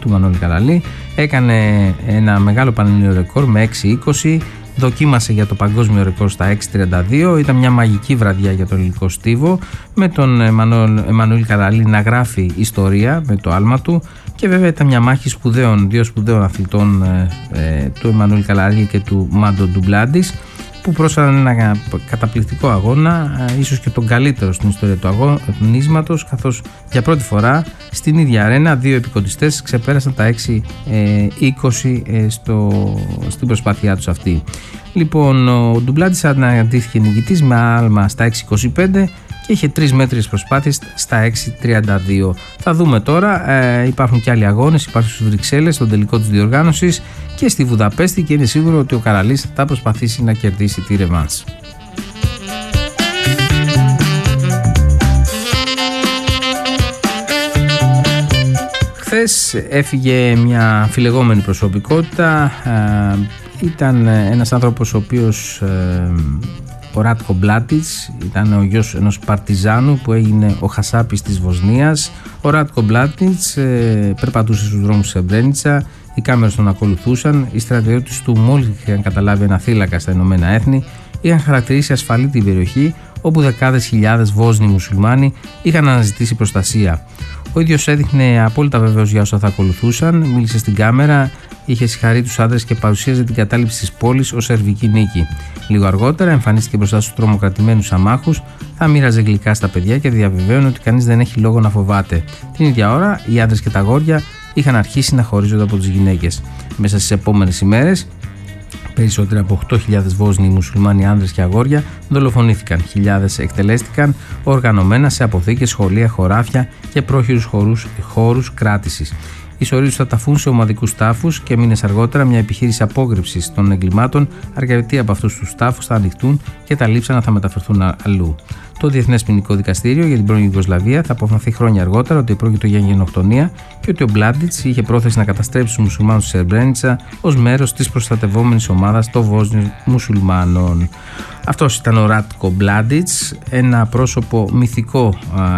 του Μανώλη Καραλή. Έκανε ένα μεγάλο πανελλήνιο ρεκόρ με 6.20. Δοκίμασε για το παγκόσμιο ρεκόρ στα 6.32. Ήταν μια μαγική βραδιά για τον ελληνικό στίβο, με τον Εμμανουήλ Καραλή να γράφει ιστορία με το άλμα του. Και βέβαια ήταν μια μάχη δύο σπουδαίων αθλητών, του Εμμανουήλ Καραλή και του Μάντο Ντουμπλάντης, που πρόσφεραν ένα καταπληκτικό αγώνα, ίσως και τον καλύτερο στην ιστορία του αγωνίσματος, καθώς για πρώτη φορά στην ίδια αρένα δύο επικοντιστές ξεπέρασαν τα 6.20 στην προσπάθειά τους αυτή. Λοιπόν, ο Ντουμπλάντης αναδείχθηκε νικητής με άλμα στα 6.25 και είχε 3 μέτριες προσπάθειες στα 6.32. Θα δούμε τώρα, υπάρχουν και άλλοι αγώνες, υπάρχουν στους Βρυξέλλες, στον τελικό της διοργάνωσης και στη Βουδαπέστη, και είναι σίγουρο ότι ο Καραλής θα προσπαθήσει να κερδίσει τη ρεβάνς. Χθες έφυγε μια φιλεγόμενη προσωπικότητα. Ήταν ένας άνθρωπος ο οποίος, ο Ράτκο Μπλάτιτς, ήταν ο γιος ενός παρτιζάνου που έγινε ο Χασάπης της Βοσνίας. Ο Ράτκο Μπλάτιτς περπατούσε στους δρόμους της Σρεμπρένιτσα, οι κάμερες τον ακολουθούσαν, οι στρατιώτες του μόλις είχαν καταλάβει ένα θύλακα στα Ηνωμένα Έθνη, είχαν χαρακτηρίσει ασφαλή την περιοχή όπου δεκάδες χιλιάδες Βόσνοι μουσουλμάνοι είχαν αναζητήσει προστασία. Ο ίδιος έδειχνε απόλυτα βεβαίως για όσα θα ακολουθούσαν, μίλησε στην κάμερα, είχε συγχαρεί τους άντρες και παρουσίαζε την κατάληψη της πόλης ως σερβική νίκη. Λίγο αργότερα εμφανίστηκε μπροστά στους τρομοκρατημένους αμάχους, θα μοίραζε γλυκά στα παιδιά και διαβεβαίωνε ότι κανείς δεν έχει λόγο να φοβάται. Την ίδια ώρα, οι άντρες και τα αγόρια είχαν αρχίσει να χωρίζονται από τις γυναίκες. Μέσα στις επόμενες ημέρες, περισσότεροι από 8.000 Βόσνοι μουσουλμάνοι άνδρες και αγόρια δολοφονήθηκαν. Χιλιάδες εκτελέστηκαν οργανωμένα σε αποθήκες, σχολεία, χωράφια και πρόχειρους χώρους κράτησης. Οι σωροί τους θα ταφούν σε ομαδικούς τάφους και μήνες αργότερα μια επιχείρηση απόγρυψης των εγκλημάτων, αρκετοί από αυτούς τους τάφους θα ανοιχτούν και τα λείψανα θα μεταφερθούν αλλού. Το Διεθνές Ποινικό Δικαστήριο για την πρώην Ιουγκοσλαβία θα αποφανθεί χρόνια αργότερα ότι πρόκειται για γενοκτονία και ότι ο Μπλάντιτς είχε πρόθεση να καταστρέψει τους μουσουλμάνους της Σρεμπρένιτσα ως μέρος της προστατευόμενης ομάδας των Βόσνιων μουσουλμάνων. Αυτός ήταν ο Ράτκο Μπλάντιτς, ένα πρόσωπο μυθικό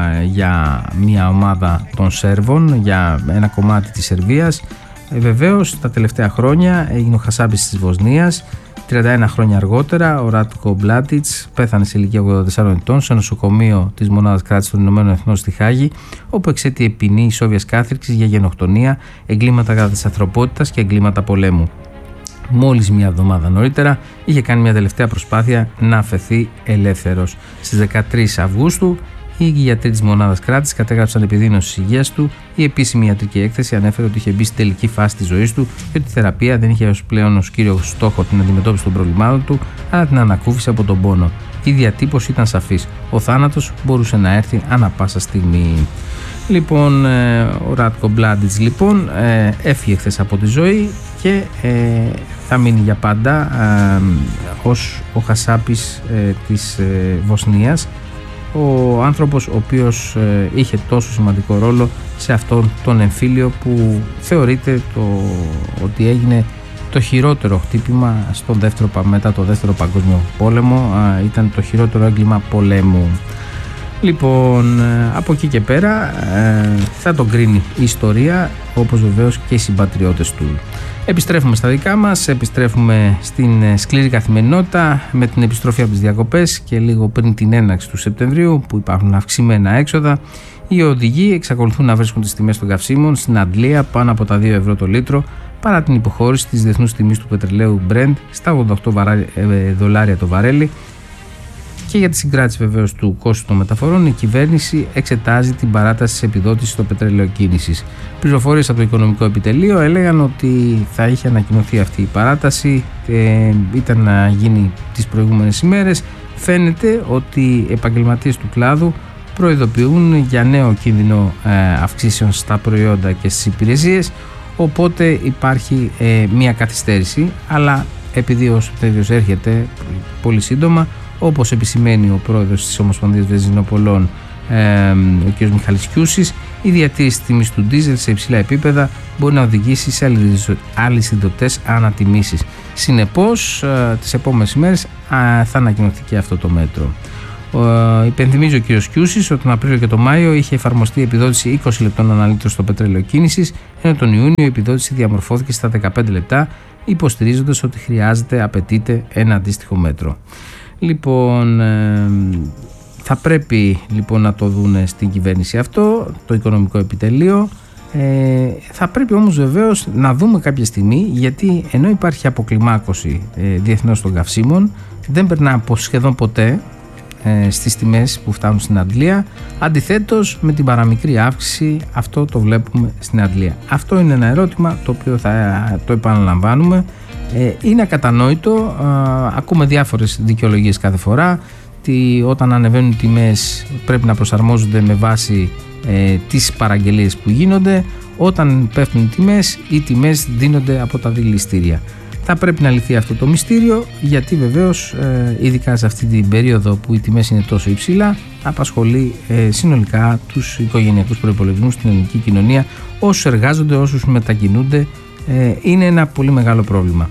για μια ομάδα των Σέρβων, για ένα κομμάτι της Σερβίας. Βεβαίως τα τελευταία χρόνια έγινε ο Χασάπης της Βοσνίας. 31 χρόνια αργότερα ο Ράτκο Μπλάτιτς πέθανε σε ηλικία 84 ετών σε νοσοκομείο της Μονάδας Κράτησης των Ηνωμένων Εθνών στη Χάγη, όπου εξέτειε ποινή ισόβιας κάθριξης για γενοκτονία, εγκλήματα κατά της ανθρωπότητας και εγκλήματα πολέμου. Μόλις μια εβδομάδα νωρίτερα είχε κάνει μια τελευταία προσπάθεια να αφαιθεί ελεύθερος. Στις 13 Αυγούστου οι γιατροί της Μονάδας Κράτησης κατέγραψαν επιδείνωση της υγείας του. Η επίσημη ιατρική έκθεση ανέφερε ότι είχε μπει στη τελική φάση της ζωής του και ότι η θεραπεία δεν είχε πλέον ως κύριο στόχο την αντιμετώπιση των προβλημάτων του, αλλά την ανακούφιση από τον πόνο. Η διατύπωση ήταν σαφής. Ο θάνατος μπορούσε να έρθει ανά πάσα στιγμή. Λοιπόν, ο Ράτκο Μπλάντιτς λοιπόν έφυγε χθες από τη ζωή και θα μείνει για πάντα ως ο Χασάπης της Βοσνίας, ο άνθρωπος ο οποίος είχε τόσο σημαντικό ρόλο σε αυτόν τον εμφύλιο που θεωρείται ότι έγινε το χειρότερο χτύπημα μετά το δεύτερο παγκόσμιο πόλεμο, ήταν το χειρότερο έγκλημα πολέμου. Λοιπόν, από εκεί και πέρα θα τον κρίνει η ιστορία, όπως βεβαίως και οι συμπατριώτες του. Επιστρέφουμε στα δικά μας, επιστρέφουμε στην σκληρή καθημερινότητα με την επιστροφή από τις διακοπές και λίγο πριν την έναρξη του Σεπτεμβρίου που υπάρχουν αυξημένα έξοδα. Οι οδηγοί εξακολουθούν να βρίσκουν τις τιμές των καυσίμων στην Αντλία πάνω από τα 2 ευρώ το λίτρο, παρά την υποχώρηση της διεθνούς τιμής του πετρελαίου Brent στα $88 το βαρέλι. Και για τη συγκράτηση βεβαίως του κόστου των μεταφορών, η κυβέρνηση εξετάζει την παράταση της επιδότησης στο πετρέλαιο κίνησης. Πληροφορίες από το Οικονομικό Επιτελείο έλεγαν ότι θα είχε ανακοινωθεί αυτή η παράταση, ήταν να γίνει τις προηγούμενες ημέρες. Φαίνεται ότι οι επαγγελματίες του κλάδου προειδοποιούν για νέο κίνδυνο αυξήσεων στα προϊόντα και στις υπηρεσίες, οπότε υπάρχει μια καθυστέρηση, αλλά επειδή ο Σεπτέμβριος έρχεται πολύ σύντομα, όπως επισημαίνει ο πρόεδρος της Ομοσπονδίας Βενζινοπολών, ο κ. Μιχάλης Κιούσης, η διατήρηση της τιμής του ντίζελ σε υψηλά επίπεδα μπορεί να οδηγήσει σε αλυσιδωτές ανατιμήσεις. Συνεπώς, τις επόμενες ημέρες θα ανακοινωθεί και αυτό το μέτρο. Υπενθυμίζει ο κ. Κιούσης ότι τον Απρίλιο και τον Μάιο είχε εφαρμοστεί επιδότηση 20 λεπτών αναλύτως στο πετρέλαιο κίνησης, ενώ τον Ιούνιο η επιδότηση διαμορφώθηκε στα 15 λεπτά, υποστηρίζοντας ότι απαιτείται ένα αντίστοιχο μέτρο. Λοιπόν, θα πρέπει λοιπόν να το δούνε στην κυβέρνηση αυτό, το οικονομικό επιτελείο. Θα πρέπει όμως βεβαίως να δούμε κάποια στιγμή, γιατί ενώ υπάρχει αποκλιμάκωση διεθνώς των καυσίμων, δεν περνά σχεδόν ποτέ στις τιμές που φτάνουν στην Αντλία. Αντιθέτως, με την παραμικρή αύξηση, αυτό το βλέπουμε στην Αντλία. Αυτό είναι ένα ερώτημα το οποίο θα το επαναλαμβάνουμε. Είναι ακατανόητο, ακούμε διάφορες δικαιολογίες κάθε φορά, ότι όταν ανεβαίνουν οι τιμές πρέπει να προσαρμόζονται με βάση τις παραγγελίες που γίνονται. Όταν πέφτουν οι τιμές δίνονται από τα δηληστήρια. Θα πρέπει να λυθεί αυτό το μυστήριο, γιατί βεβαίως ειδικά σε αυτή την περίοδο που οι τιμές είναι τόσο υψηλά, απασχολεί συνολικά τους οικογενειακούς προϋπολογισμούς στην ελληνική κοινωνία. Όσους εργάζονται, όσους μετακινούνται, είναι ένα πολύ μεγάλο πρόβλημα.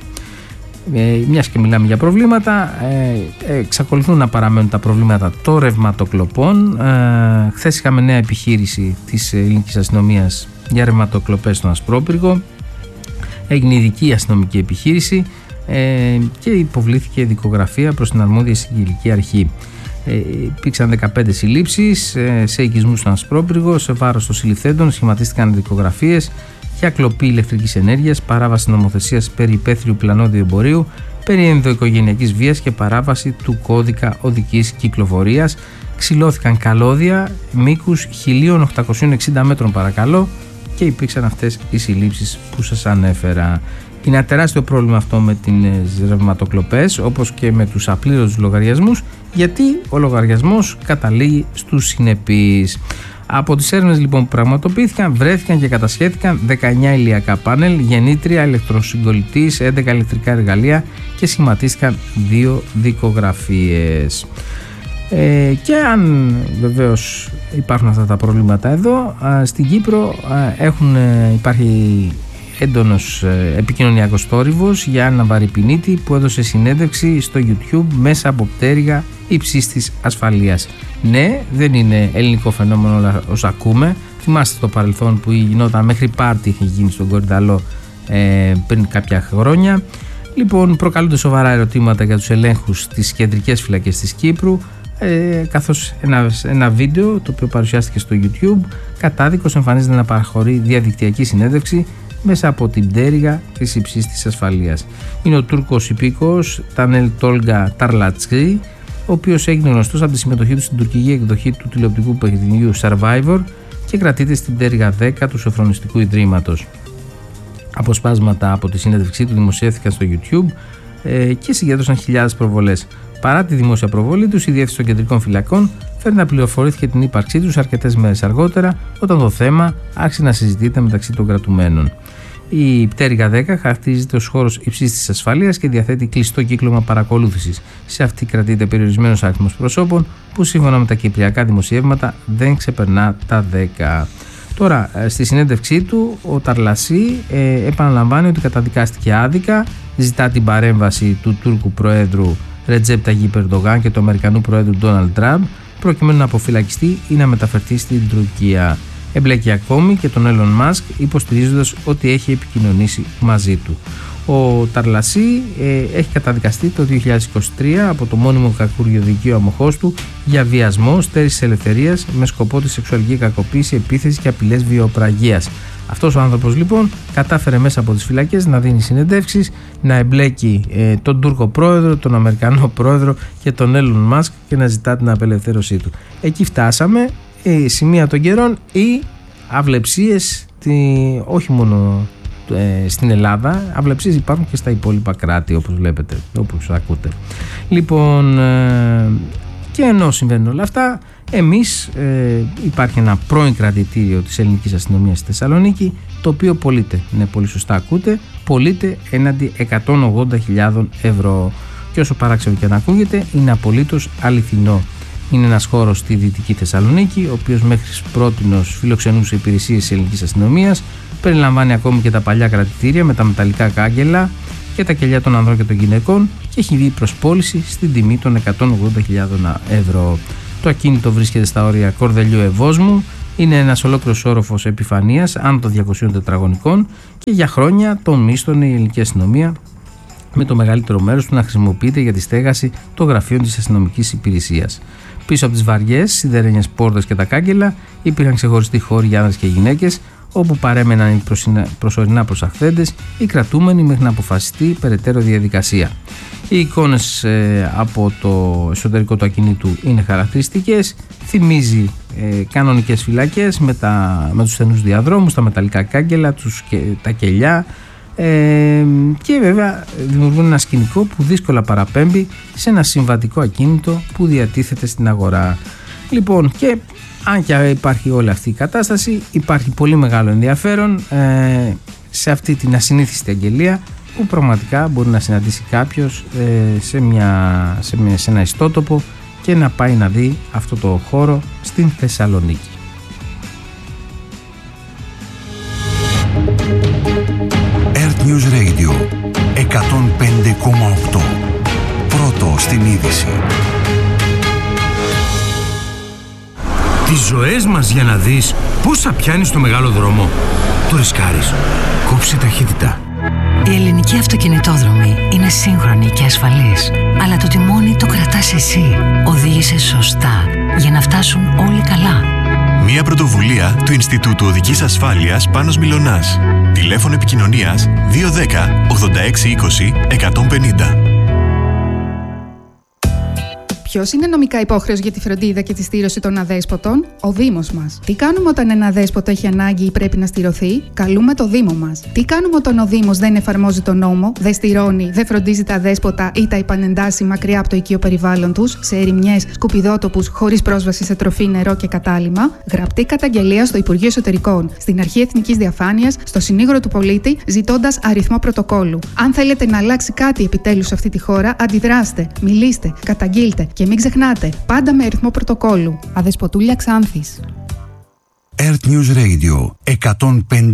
Μιας και μιλάμε για προβλήματα, εξακολουθούν να παραμένουν τα προβλήματα των ρευματοκλοπών. Χθες είχαμε νέα επιχείρηση της ελληνικής αστυνομίας για ρευματοκλοπές στον Ασπρόπυργο. Έγινε ειδική αστυνομική επιχείρηση και υποβλήθηκε δικογραφία προς την αρμόδια εισαγγελική αρχή. Υπήρξαν 15 συλλήψεις σε οικισμούς στον Ασπρόπυργο. Σε βάρος των συλληφθέντων σχηματίστηκαν δικογραφίες για κλοπή ηλεκτρικής ενέργειας, παράβαση νομοθεσίας περί υπαίθριου πλανόδιου εμπορίου, περί ενδοοικογενειακής βίας και παράβαση του κώδικα οδικής κυκλοφορίας. Ξυλώθηκαν καλώδια μήκους 1.860 μέτρων, παρακαλώ, και υπήρξαν αυτές οι συλλήψεις που σας ανέφερα. Είναι ένα τεράστιο πρόβλημα αυτό με τις ρευματοκλοπές, όπως και με τους απλήρωτους λογαριασμούς, γιατί ο λογαριασμός καταλήγει στους συνεπείς. Από τις έρευνες λοιπόν που πραγματοποιήθηκαν, βρέθηκαν και κατασχέθηκαν 19 ηλιακά πάνελ, γεννήτρια, ηλεκτροσυγκολητής, 11 ηλεκτρικά εργαλεία και σχηματίστηκαν 2 δικογραφίες. Και αν βεβαίως υπάρχουν αυτά τα προβλήματα εδώ, στην Κύπρο υπάρχει έντονος επικοινωνιακός θόρυβος για έναν βαρυπινίτη που έδωσε συνέντευξη στο YouTube μέσα από πτέρυγα υψής της ασφαλείας. Ναι, δεν είναι ελληνικό φαινόμενο όλα όσα ακούμε. Θυμάστε το παρελθόν που γινόταν, μέχρι πάρτι είχε γίνει στον Κορυδαλό πριν κάποια χρόνια. Λοιπόν, προκαλούνται σοβαρά ερωτήματα για τους ελέγχους στις κεντρικές φυλακές της Κύπρου, καθώς ένα βίντεο το οποίο παρουσιάστηκε στο YouTube κατάδικος εμφανίζεται να παραχωρεί διαδικτυακή συνέντευξη μέσα από την πτέρυγα της υψής της ασφαλείας. Είναι ο Τούρκος υπήκοος Τανέλ Τόλγα Ταρλατσκή, ο οποίος έγινε γνωστός από τη συμμετοχή του στην τουρκική εκδοχή του τηλεοπτικού παιχνιδιού Survivor και κρατείται στην πτέρυγα 10 του Σοφρονιστικού Ιδρύματος. Αποσπάσματα από τη συνέντευξή του δημοσιεύθηκαν στο YouTube και συγκέντρωσαν χιλιάδες προβολές. Παρά τη δημόσια προβολή τους, η διεύθυνση των κεντρικών φυλακών φέρνει να πληροφορήθηκε την ύπαρξή τους αρκετές μέρες αργότερα, όταν το θέμα άρχισε να συζητείται μεταξύ των κρατουμένων. Η πτέρυγα 10 χαρακτηρίζεται ως χώρος υψής της ασφαλείας και διαθέτει κλειστό κύκλωμα παρακολούθησης. Σε αυτή κρατείται περιορισμένος αριθμός προσώπων που σύμφωνα με τα κυπριακά δημοσιεύματα δεν ξεπερνά τα 10. Τώρα, στη συνέντευξή του, ο Ταρλασί επαναλαμβάνει ότι καταδικάστηκε άδικα, ζητά την παρέμβαση του Τούρκου Προέδρου Ρετζέπ Ταγιίπ Ερντογάν και του Αμερικανού Προέδρου Ντόναλντ Τραμπ προκειμένου να αποφυλακιστεί ή να μεταφερθεί στην Τουρκία. Εμπλέκει ακόμη και τον Έλλον Μάσκ, υποστηρίζοντας ότι έχει επικοινωνήσει μαζί του. Ο Ταρλασί έχει καταδικαστεί το 2023 από το μόνιμο κακούργιο δικείο αμοχώς του για βιασμό, στέρηση ελευθερίας με σκοπό τη σεξουαλική κακοποίηση, επίθεση και απειλές βιοπραγίας. Αυτός ο άνθρωπος λοιπόν κατάφερε μέσα από τις φυλακές να δίνει συνεντεύξεις, να εμπλέκει τον Τούρκο πρόεδρο, τον Αμερικανό πρόεδρο και τον Έλλον Μάσκ και να ζητά την απελευθέρωσή του. Εκεί φτάσαμε, σημεία των καιρών, οι αυλεψίες, όχι μόνο στην Ελλάδα, αυλεψίες υπάρχουν και στα υπόλοιπα κράτη, όπως βλέπετε, όπως ακούτε. Λοιπόν, και ενώ συμβαίνουν όλα αυτά, εμείς υπάρχει ένα πρώην κρατητήριο της ελληνικής αστυνομίας στη Θεσσαλονίκη, το οποίο πωλείται, ναι, πολύ σωστά ακούτε, πωλείται έναντι 180.000 ευρώ. Και όσο παράξενο και να ακούγεται, είναι απολύτως αληθινό. Είναι ένας χώρος στη Δυτική Θεσσαλονίκη, ο οποίος μέχρι πρότινος φιλοξενούσε υπηρεσίες της ελληνικής αστυνομίας, περιλαμβάνει ακόμη και τα παλιά κρατητήρια με τα μεταλλικά κάγκελα για τα κελιά των ανδρών και των γυναικών και έχει βγει προς πώληση στην τιμή των 180.000 ευρώ. Το ακίνητο βρίσκεται στα όρια Κορδελιού Ευόσμου, είναι ένας ολόκληρος όροφος επιφανείας άνω των 200 τετραγωνικών και για χρόνια τον μίσθωνε η ελληνική αστυνομία, με το μεγαλύτερο μέρος του να χρησιμοποιείται για τη στέγαση των γραφείων της αστυνομικής υπηρεσίας. Πίσω από τις βαριές σιδερένιες πόρτες και τα κάγκελα υπήρχαν ξεχωριστοί χώροι για άνδρες και γυναίκες, όπου παρέμεναν οι προσωρινά προσαχθέντες ή κρατούμενοι μέχρι να αποφασιστεί περαιτέρω διαδικασία. Οι εικόνες από το εσωτερικό του ακινήτου είναι χαρακτηριστικές, θυμίζει κανονικές φυλακές με τους στενούς διαδρόμους, τα μεταλλικά κάγκελα, τα κελιά, και βέβαια δημιουργούν ένα σκηνικό που δύσκολα παραπέμπει σε ένα συμβατικό ακίνητο που διατίθεται στην αγορά. Λοιπόν, και αν και υπάρχει όλη αυτή η κατάσταση, υπάρχει πολύ μεγάλο ενδιαφέρον σε αυτή την ασυνήθιστη αγγελία που πραγματικά μπορεί να συναντήσει κάποιος σε ένα ιστότοπο και να πάει να δει αυτό το χώρο στην Θεσσαλονίκη. News Radio 105,8. Πρώτο στην είδηση. Τις ζωές μας για να δεις πόσα πιάνεις στο μεγάλο δρόμο. Το ρισκάρεις. Κόψε ταχύτητα. Η ελληνική αυτοκινητόδρομη είναι σύγχρονη και ασφαλής, αλλά το τιμόνι το κρατάς εσύ. Οδήγησε σωστά για να φτάσουν όλοι καλά. Μια πρωτοβουλία του Ινστιτούτου Οδικής Ασφάλειας Πάνος Μιλωνάς. Τηλέφωνο επικοινωνίας 210 86 20 150. Ποιος είναι νομικά υπόχρεος για τη φροντίδα και τη στήρωση των αδέσποτων? Ο Δήμος μας. Τι κάνουμε όταν ένα αδέσποτο έχει ανάγκη ή πρέπει να στηρωθεί? Καλούμε το Δήμο μας. Τι κάνουμε όταν ο Δήμος δεν εφαρμόζει τον νόμο, δεν στηρώνει, δεν φροντίζει τα αδέσποτα ή τα επανεντάσσει μακριά από το οικείο περιβάλλον τους, σε ερημιές, σκουπιδότοπους, χωρίς πρόσβαση σε τροφή, νερό και κατάλυμμα? Γραπτή καταγγελία στο Υπουργείο Εσωτερικών, στην Αρχή Εθνικής Διαφάνειας, στο Συνήγορο του Πολίτη, ζητώντας αριθμό πρωτοκόλλου. Αν θέλετε να αλλάξει κάτι επιτέλους σε αυτή τη χώρα, αντιδράστε, μιλήστε, καταγγείλτε. Και μην ξεχνάτε, πάντα με αριθμό πρωτοκόλλου. Αδεσποτούλια Ξάνθης. Earth News Radio 105.